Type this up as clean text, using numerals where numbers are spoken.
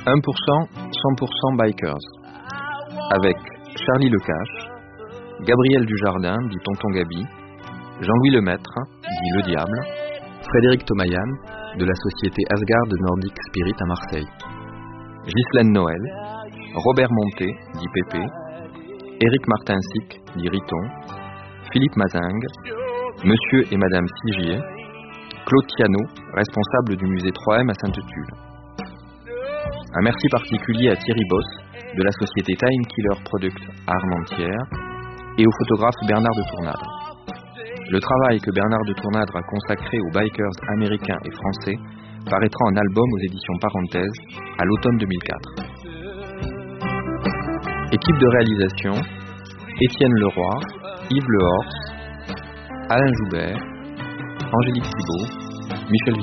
1%, 100% Bikers, avec Charlie Lecache, Gabriel Dujardin, dit Tonton Gabi, Jean-Louis Lemaître, dit Le Diable, Frédéric Tomayan, de la société Asgard Nordic Spirit à Marseille, Ghislaine Noël, Robert Monté, dit Pépé, Éric Martin-Sic, dit Riton, Philippe Mazingue, Monsieur et Madame Sigier, Claude Thiano, responsable du musée 3M à Sainte-Tulle. Un merci particulier à Thierry Boss, de la société Time Killer Product à Armentières, et au photographe Bernard de Tournadre. Le travail que Bernard de Tournadre a consacré aux bikers américains et français paraîtra en album aux éditions Parenthèses à l'automne 2004. Équipe de réalisation, Étienne Leroy, Yves Lehorst, Alain Joubert, Angélique Thibault, Michel Vigneault.